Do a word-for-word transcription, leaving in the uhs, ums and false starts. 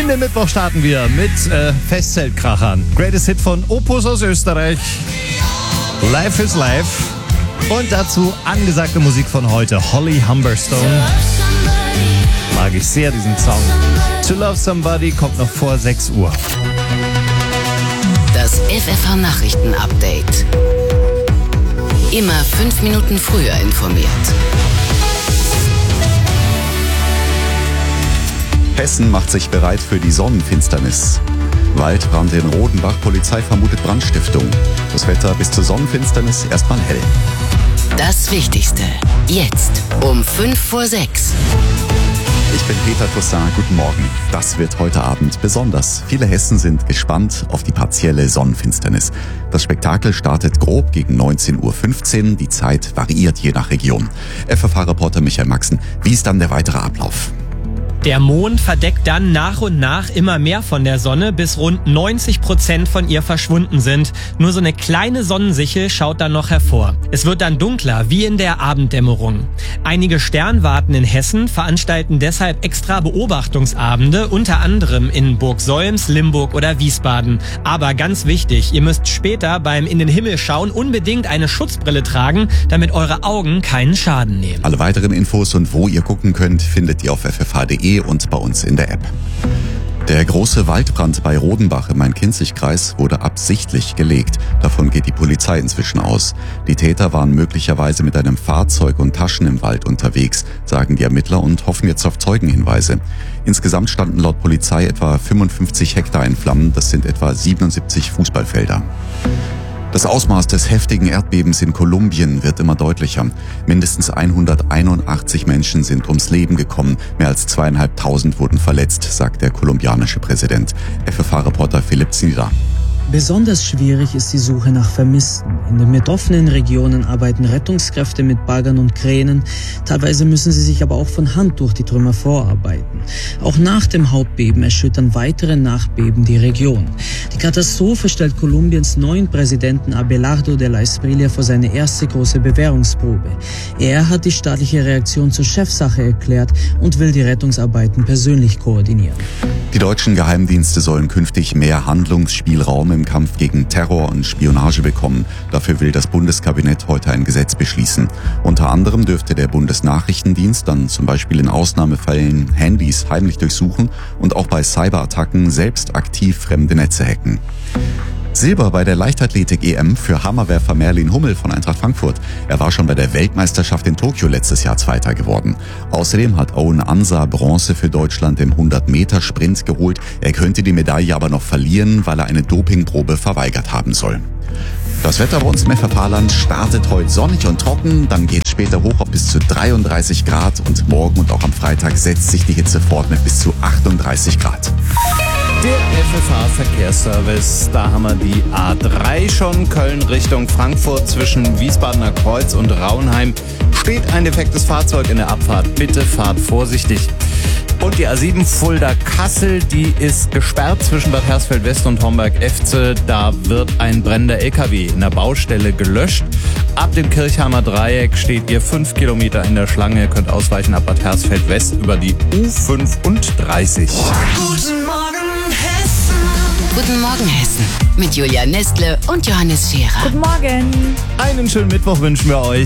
In den Mittwoch starten wir mit äh, Festzeltkrachern. Greatest Hit von Opus aus Österreich. Life is Life. Und dazu angesagte Musik von heute. Holly Humberstone. Mag ich sehr, diesen Song. To Love Somebody kommt noch vor sechs Uhr. Das F F H-Nachrichten-Update. Immer fünf Minuten früher informiert. Hessen macht sich bereit für die Sonnenfinsternis. Waldbrand in Rodenbach, Polizei vermutet Brandstiftung. Das Wetter bis zur Sonnenfinsternis erstmal hell. Das Wichtigste. Jetzt um fünf vor sechs. Ich bin Peter Toussaint, guten Morgen. Das wird heute Abend besonders. Viele Hessen sind gespannt auf die partielle Sonnenfinsternis. Das Spektakel startet grob gegen neunzehn Uhr fünfzehn. Die Zeit variiert je nach Region. F F H-Reporter Michael Maxen, wie ist dann der weitere Ablauf? Der Mond verdeckt dann nach und nach immer mehr von der Sonne, bis rund neunzig Prozent von ihr verschwunden sind. Nur so eine kleine Sonnensichel schaut dann noch hervor. Es wird dann dunkler, wie in der Abenddämmerung. Einige Sternwarten in Hessen veranstalten deshalb extra Beobachtungsabende, unter anderem in Burg Solms, Limburg oder Wiesbaden. Aber ganz wichtig, ihr müsst später beim In den Himmel schauen unbedingt eine Schutzbrille tragen, damit eure Augen keinen Schaden nehmen. Alle weiteren Infos und wo ihr gucken könnt, findet ihr auf f f h punkt d e und bei uns in der App. Der große Waldbrand bei Rodenbach im Main-Kinzig-Kreis wurde absichtlich gelegt. Davon geht die Polizei inzwischen aus. Die Täter waren möglicherweise mit einem Fahrzeug und Taschen im Wald unterwegs, sagen die Ermittler und hoffen jetzt auf Zeugenhinweise. Insgesamt standen laut Polizei etwa fünfundfünfzig Hektar in Flammen, das sind etwa siebenundsiebzig Fußballfelder. Das Ausmaß des heftigen Erdbebens in Kolumbien wird immer deutlicher. Mindestens hunderteinundachtzig Menschen sind ums Leben gekommen. Mehr als zweieinhalbtausend wurden verletzt, sagt der kolumbianische Präsident. F F H-Reporter Philipp Znieder. Besonders schwierig ist die Suche nach Vermissten. In den betroffenen Regionen arbeiten Rettungskräfte mit Baggern und Kränen. Teilweise müssen sie sich aber auch von Hand durch die Trümmer vorarbeiten. Auch nach dem Hauptbeben erschüttern weitere Nachbeben die Region. Die Katastrophe stellt Kolumbiens neuen Präsidenten Abelardo de la Espriella vor seine erste große Bewährungsprobe. Er hat die staatliche Reaktion zur Chefsache erklärt und will die Rettungsarbeiten persönlich koordinieren. Die deutschen Geheimdienste sollen künftig mehr Handlungsspielraum im Kampf gegen Terror und Spionage bekommen. Dafür will das Bundeskabinett heute ein Gesetz beschließen. Unter anderem dürfte der Bundesnachrichtendienst dann zum Beispiel in Ausnahmefällen Handys heimlich durchsuchen und auch bei Cyberattacken selbst aktiv fremde Netze hacken. Silber bei der Leichtathletik-E M für Hammerwerfer Merlin Hummel von Eintracht Frankfurt. Er war schon bei der Weltmeisterschaft in Tokio letztes Jahr Zweiter geworden. Außerdem hat Owen Ansa Bronze für Deutschland im hundert Meter Sprint geholt. Er könnte die Medaille aber noch verlieren, weil er eine Dopingprobe verweigert haben soll. Das Wetter bei uns im F F H-Land startet heute sonnig und trocken, dann geht es später hoch auf bis zu dreiunddreißig Grad und morgen und auch am Freitag setzt sich die Hitze fort mit bis zu achtunddreißig Grad. Der F F H-Verkehrsservice, da haben wir die A drei schon, Köln Richtung Frankfurt zwischen Wiesbadener Kreuz und Raunheim. Steht ein defektes Fahrzeug in der Abfahrt, bitte fahrt vorsichtig. Und die A sieben Fulda-Kassel, die ist gesperrt zwischen Bad Hersfeld-West und Homberg-Efze. Da wird ein brennender L K W in der Baustelle gelöscht. Ab dem Kirchheimer Dreieck steht ihr fünf Kilometer in der Schlange. Ihr könnt ausweichen ab Bad Hersfeld-West über die U fünfunddreißig. Guten Morgen, Hessen. Guten Morgen, Hessen. Mit Julia Nestle und Johannes Scherer. Guten Morgen. Einen schönen Mittwoch wünschen wir euch.